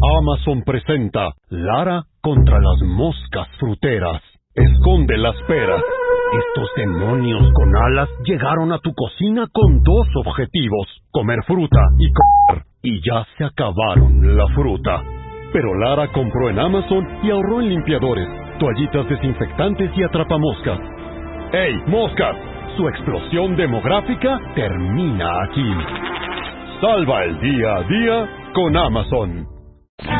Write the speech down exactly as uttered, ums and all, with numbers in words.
Amazon presenta Lara contra las moscas fruteras. Esconde las peras. Estos demonios con alas llegaron a tu cocina con dos objetivos: comer fruta y comer. Y ya se acabaron la fruta. Pero Lara compró en Amazon y ahorró en limpiadores, toallitas desinfectantes y atrapamoscas. ¡Hey, moscas! Su explosión demográfica termina aquí. Salva el día a día con Amazon.